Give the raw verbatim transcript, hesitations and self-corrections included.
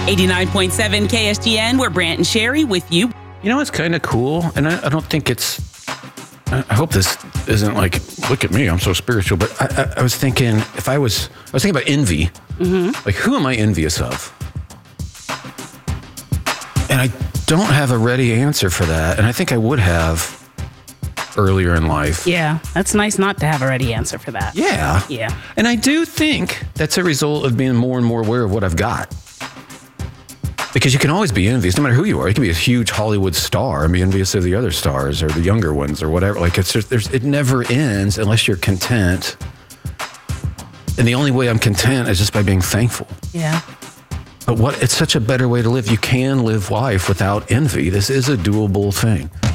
eighty-nine point seven K S G N, we're Brant and Sherry with you. You know what's kind of cool? And I, I don't think it's, I hope this isn't like, look at me, I'm so spiritual. But I, I, I was thinking, if I was, I was thinking about envy. Mm-hmm. Like, who am I envious of? And I don't have a ready answer for that. And I think I would have earlier in life. Yeah, that's nice not to have a ready answer for that. Yeah. Yeah. And I do think that's a result of being more and more aware of what I've got. Because you can always be envious, no matter who you are. You can be a huge Hollywood star and be envious of the other stars or the younger ones or whatever. Like, it's just, there's, it never ends unless you're content. And the only way I'm content is just by being thankful. Yeah. But what, it's such a better way to live. You can live life without envy. This is a doable thing.